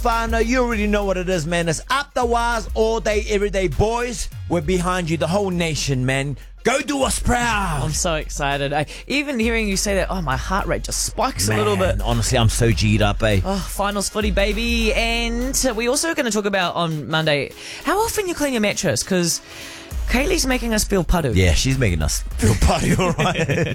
Fana, you already know what it is, man. It's up the wires all day, every day. Boys, we're behind you, the whole nation, man. Go do us proud. I'm so excited. Even hearing you say that, my heart rate just spikes a little bit. Honestly, I'm so G'd up, eh? Oh, finals footy, baby. And we're also going to talk about on Monday how often you clean your mattress, because Kaylee's making us feel padu. Yeah, she's making us feel putty, all right.